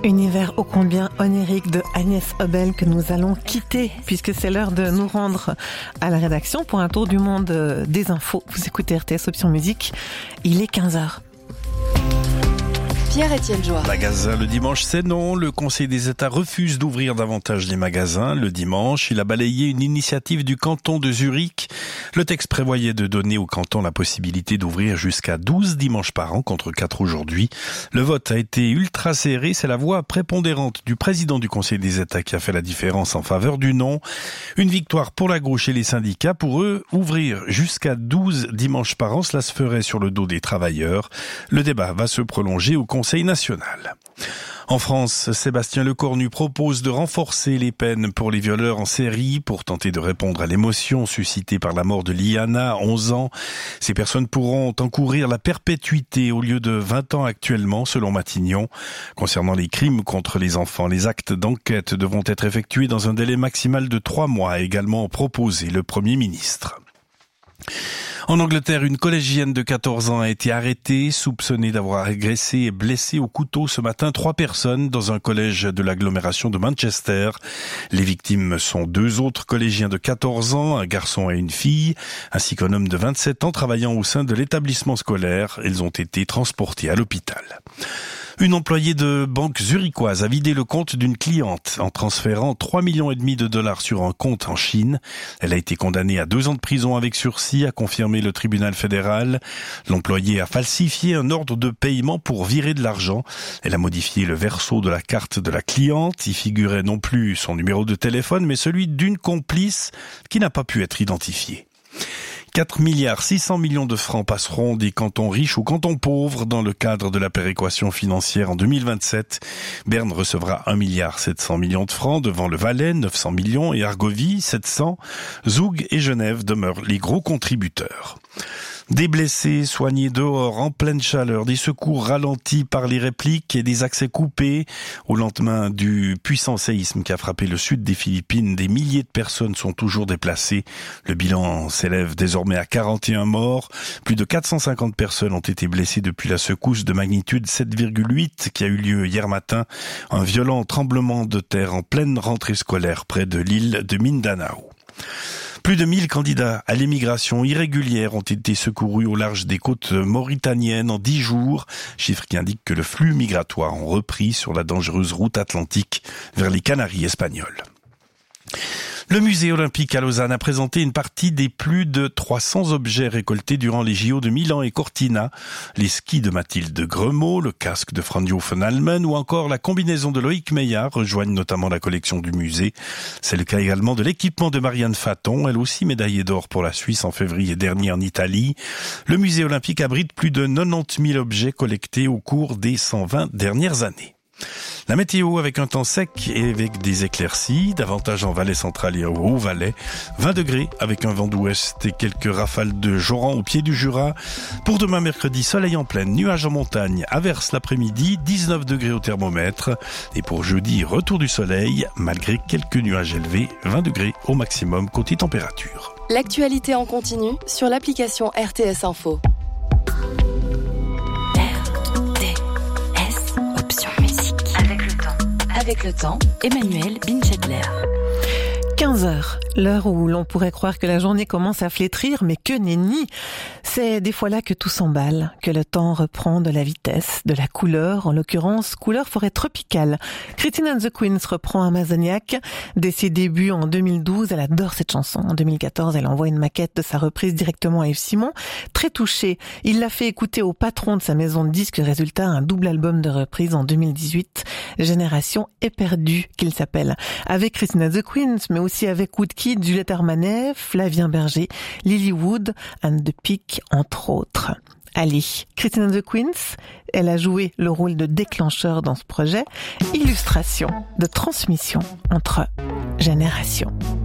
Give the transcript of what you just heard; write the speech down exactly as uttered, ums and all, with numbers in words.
Univers ô combien onirique de Agnès Obel que nous allons quitter puisque c'est l'heure de nous rendre à la rédaction pour un tour du monde des infos. Vous écoutez R T S Option Musique, il est quinze heures. Pierre-Étienne Joie. Magasin le dimanche, c'est non. Le Conseil des États refuse d'ouvrir davantage les magasins. Le dimanche, il a balayé une initiative du canton de Zurich. Le texte prévoyait de donner au canton la possibilité d'ouvrir jusqu'à douze dimanches par an contre quatre aujourd'hui. Le vote a été ultra serré. C'est la voix prépondérante du président du Conseil des États qui a fait la différence en faveur du non. Une victoire pour la gauche et les syndicats. Pour eux, ouvrir jusqu'à douze dimanches par an, cela se ferait sur le dos des travailleurs. Le débat va se prolonger au Conseil national. En France, Sébastien Lecornu propose de renforcer les peines pour les violeurs en série pour tenter de répondre à l'émotion suscitée par la mort de Liana, onze ans. Ces personnes pourront encourir la perpétuité au lieu de vingt ans actuellement, selon Matignon. Concernant les crimes contre les enfants, les actes d'enquête devront être effectués dans un délai maximal de trois mois, a également proposé le Premier ministre. En Angleterre, une collégienne de quatorze ans a été arrêtée, soupçonnée d'avoir agressé et blessé au couteau ce matin trois personnes dans un collège de l'agglomération de Manchester. Les victimes sont deux autres collégiens de quatorze ans, un garçon et une fille, ainsi qu'un homme de vingt-sept ans travaillant au sein de l'établissement scolaire. Ils ont été transportés à l'hôpital. Une employée de banque zurichoise a vidé le compte d'une cliente en transférant trois millions et demi de dollars sur un compte en Chine. Elle a été condamnée à deux ans de prison avec sursis, a confirmé le tribunal fédéral. L'employée a falsifié un ordre de paiement pour virer de l'argent. Elle a modifié le verso de la carte de la cliente. Y figurait non plus son numéro de téléphone, mais celui d'une complice qui n'a pas pu être identifiée. quatre milliards six cents millions de francs passeront des cantons riches aux cantons pauvres dans le cadre de la péréquation financière en deux mille vingt-sept. Berne recevra un milliard sept cents millions de francs devant le Valais, neuf cents millions, et Argovie, sept cents. Zoug et Genève demeurent les gros contributeurs. Des blessés soignés dehors en pleine chaleur, des secours ralentis par les répliques et des accès coupés. Au lendemain du puissant séisme qui a frappé le sud des Philippines, des milliers de personnes sont toujours déplacées. Le bilan s'élève désormais à quarante et un morts. Plus de quatre cent cinquante personnes ont été blessées depuis la secousse de magnitude sept virgule huit qui a eu lieu hier matin. Un violent tremblement de terre en pleine rentrée scolaire près de l'île de Mindanao. Plus de mille candidats à l'émigration irrégulière ont été secourus au large des côtes mauritaniennes en dix jours, chiffre qui indique que le flux migratoire a repris sur la dangereuse route atlantique vers les Canaries espagnoles. Le musée olympique à Lausanne a présenté une partie des plus de trois cents objets récoltés durant les J O de Milan et Cortina. Les skis de Mathilde Gremaud, le casque de Fridtjof Nalmen ou encore la combinaison de Loïc Meillard rejoignent notamment la collection du musée. C'est le cas également de l'équipement de Marianne Faton, elle aussi médaillée d'or pour la Suisse en février dernier en Italie. Le musée olympique abrite plus de quatre-vingt-dix mille objets collectés au cours des cent vingt dernières années. La météo avec un temps sec et avec des éclaircies, davantage en Valais central et au Haut-Valais. vingt degrés avec un vent d'ouest et quelques rafales de Joran au pied du Jura. Pour demain mercredi, soleil en pleine, nuages en montagne, averse l'après-midi, dix-neuf degrés au thermomètre. Et pour jeudi, retour du soleil, malgré quelques nuages élevés, vingt degrés au maximum côté température. L'actualité en continu sur l'application R T S Info. Avec le temps, Emmanuel Binchetler. quinze heures, l'heure où l'on pourrait croire que la journée commence à flétrir, mais que nenni. C'est des fois là que tout s'emballe, que le temps reprend de la vitesse, de la couleur, en l'occurrence couleur forêt tropicale. Christine and the Queens reprend Amazoniac. Dès ses débuts en deux mille douze, elle adore cette chanson. En deux mille quatorze, elle envoie une maquette de sa reprise directement à Yves Simon. Très touché, il l'a fait écouter au patron de sa maison de disques. Résultat, un double album de reprise en deux mille dix-huit, Génération éperdue qu'il s'appelle. Avec Christine and the Queens, mais aussi avec Woodkid, Juliette Armanet, Flavien Berger, Lilywood and the Peak, entre autres. Allez, Christine and the Queens, elle a joué le rôle de déclencheur dans ce projet. Illustration de transmission entre générations.